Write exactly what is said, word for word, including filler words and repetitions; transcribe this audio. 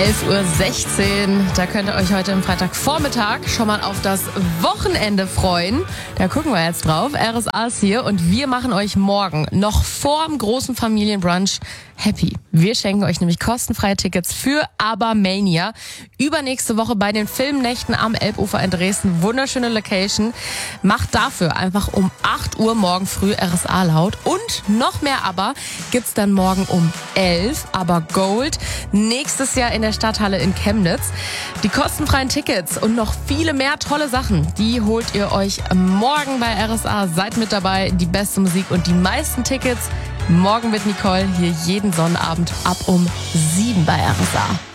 elf Uhr sechzehn, da könnt ihr euch heute am Freitagvormittag schon mal auf das Wochenende freuen. Da gucken wir jetzt drauf. R S A ist hier und wir machen euch morgen noch vor dem großen Familienbrunch happy. Wir schenken euch nämlich kostenfreie Tickets für Abermania. Übernächste Woche bei den Filmnächten am Elbufer in Dresden. Wunderschöne Location. Macht dafür einfach um acht Uhr morgen früh R S A laut. Und noch mehr Aber gibt's dann morgen um elf, aber Gold, nächstes Jahr in der Stadthalle in Chemnitz. Die kostenfreien Tickets und noch viele mehr tolle Sachen, die holt ihr euch morgen bei R S A. Seid mit dabei, die beste Musik und die meisten Tickets morgen mit Nicole hier jeden Sonnabend ab um sieben bei R S A.